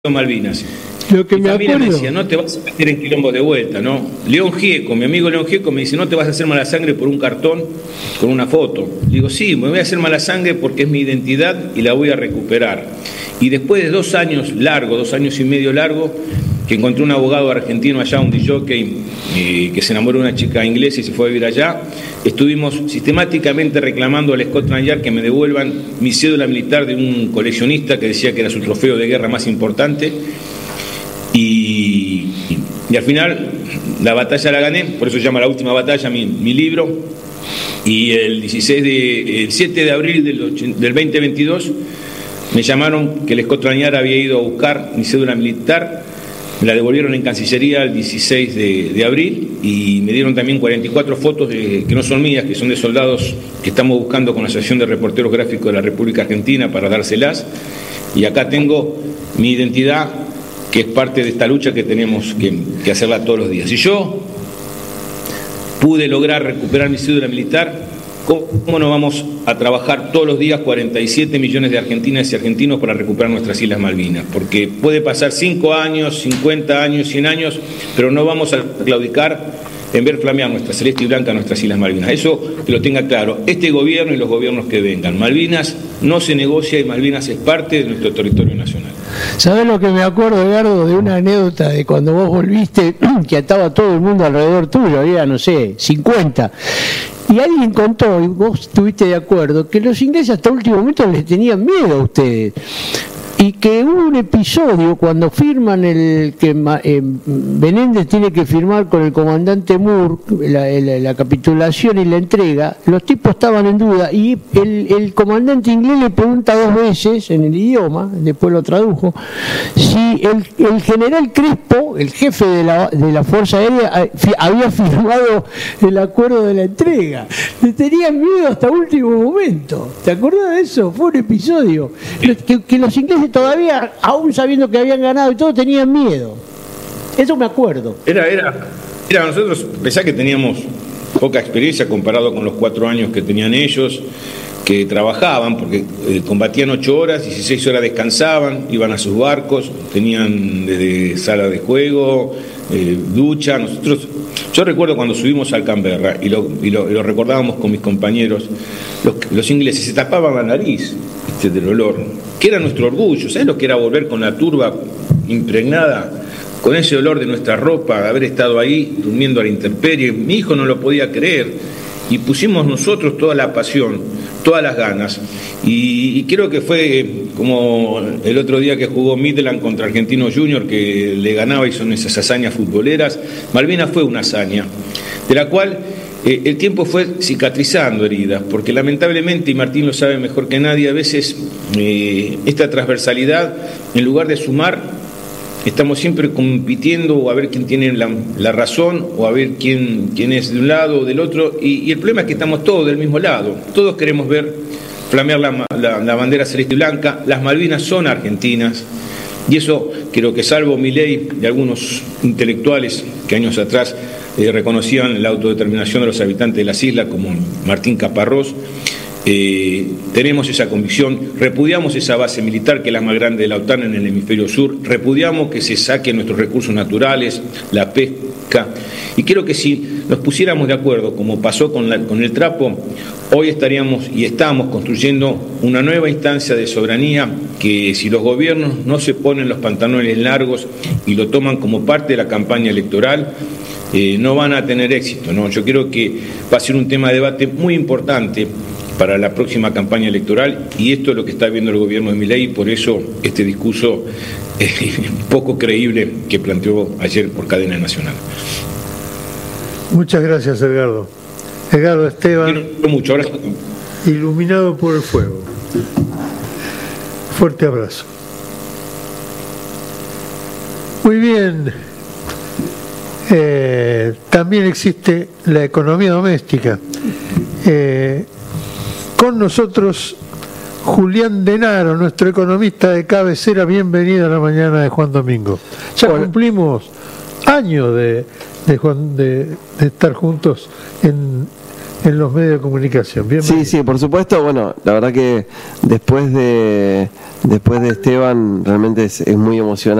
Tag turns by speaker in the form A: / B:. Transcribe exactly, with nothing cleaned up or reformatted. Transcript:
A: Malvinas.
B: Lo que
A: mi
B: me
A: familia
B: acuerdo...
A: me decía, no te vas a meter en quilombo de vuelta, ¿no? León Gieco, mi amigo León Gieco me dice, no te vas a hacer mala sangre por un cartón con una foto. Digo, sí, me voy a hacer mala sangre porque es mi identidad y la voy a recuperar. Y después de dos años largos, dos años y medio largo, que encontré un abogado argentino allá, un disjockey, eh, que se enamoró de una chica inglesa y se fue a vivir allá, estuvimos sistemáticamente reclamando al Scotland Yard que me devuelvan mi cédula militar de un coleccionista que decía que era su trofeo de guerra más importante. Y, y al final la batalla la gané, por eso se llama La Última Batalla mi, mi libro. Y el, dieciséis de, el siete de abril del, del veinte veintidós me llamaron que el Scotland Yard había ido a buscar mi cédula militar. Me la devolvieron en Cancillería el dieciséis de abril y me dieron también cuarenta y cuatro fotos de, que no son mías, que son de soldados que estamos buscando con la Asociación de Reporteros Gráficos de la República Argentina para dárselas. Y acá tengo mi identidad, que es parte de esta lucha que tenemos que, que hacerla todos los días. Si yo pude lograr recuperar mi cédula militar, ¿cómo no vamos a trabajar todos los días cuarenta y siete millones de argentinas y argentinos para recuperar nuestras Islas Malvinas? Porque puede pasar cinco años, cincuenta años, cien años, pero no vamos a claudicar en ver flamear nuestra celeste y blanca nuestras Islas Malvinas. Eso que lo tenga claro este gobierno y los gobiernos que vengan. Malvinas no se negocia y Malvinas es parte de nuestro territorio nacional.
B: ¿Sabés lo que me acuerdo, Edgardo, de una anécdota de cuando vos volviste, que estaba todo el mundo alrededor tuyo, había, no sé, cincuenta? Y alguien contó, y vos estuviste de acuerdo, que los ingleses hasta último momento les tenían miedo a ustedes. Y que hubo un episodio cuando firman el que eh, Menéndez tiene que firmar con el comandante Moore la, la, la capitulación y la entrega, los tipos estaban en duda y el, el comandante inglés le pregunta dos veces en el idioma, después lo tradujo, si el, el general Crespo, el jefe de la, de la Fuerza Aérea, había firmado el acuerdo de la entrega. Le tenían miedo hasta último momento. ¿Te acuerdas de eso? Fue un episodio. Que, que los ingleses todavía, aún sabiendo que habían ganado y todo, tenían miedo. Eso me acuerdo.
A: Era, era, era nosotros, pensá que teníamos poca experiencia comparado con los cuatro años que tenían ellos, que trabajaban, porque eh, combatían ocho horas, dieciséis horas descansaban, iban a sus barcos, tenían desde sala de juego, eh, ducha. Nosotros, yo recuerdo cuando subimos al Canberra, y lo, y lo, y lo recordábamos con mis compañeros, los, los ingleses se tapaban la nariz este, del olor, que era nuestro orgullo. ¿Sabes lo que era volver con la turba impregnada, con ese olor de nuestra ropa, de haber estado ahí durmiendo a la intemperie? Mi hijo no lo podía creer y pusimos nosotros toda la pasión, todas las ganas, y, y creo que fue como el otro día que jugó Midland contra Argentino Junior, que le ganaba y son esas hazañas futboleras. Malvinas fue una hazaña, de la cual eh, el tiempo fue cicatrizando heridas, porque lamentablemente, y Martín lo sabe mejor que nadie, a veces eh, esta transversalidad, en lugar de sumar, estamos siempre compitiendo o a ver quién tiene la, la razón o a ver quién, quién es de un lado o del otro, y, y el problema es que estamos todos del mismo lado, todos queremos ver flamear la, la, la bandera celeste y blanca. Las Malvinas son argentinas y eso creo que, salvo Milei y algunos intelectuales que años atrás eh, reconocían la autodeterminación de los habitantes de las islas, como Martín Caparrós, Eh, tenemos esa convicción, repudiamos esa base militar que es la más grande de la OTAN en el hemisferio sur, repudiamos que se saquen nuestros recursos naturales, la pesca, y creo que si nos pusiéramos de acuerdo, como pasó con, la, con el trapo, hoy estaríamos y estamos construyendo una nueva instancia de soberanía que, si los gobiernos no se ponen los pantalones largos y lo toman como parte de la campaña electoral, eh, no van a tener éxito, ¿no? Yo creo que va a ser un tema de debate muy importante para la próxima campaña electoral, y esto es lo que está viendo el gobierno de Milei, y por eso este discurso eh, poco creíble que planteó ayer por cadena nacional.
C: Muchas gracias, Edgardo. Edgardo Esteban,
A: mucho. Ahora...
C: iluminado por el fuego. Fuerte abrazo. Muy bien. Eh, también existe la economía doméstica. Eh, Con nosotros Julián Denaro, nuestro economista de cabecera. Bienvenido a la mañana de Juan Domingo. Ya Hola. Cumplimos años de, de, Juan, de, de estar juntos en en los medios de comunicación. Bienvenido.
D: Sí, sí, por supuesto. Bueno, la verdad que después de después de Esteban realmente es, es muy emocionante.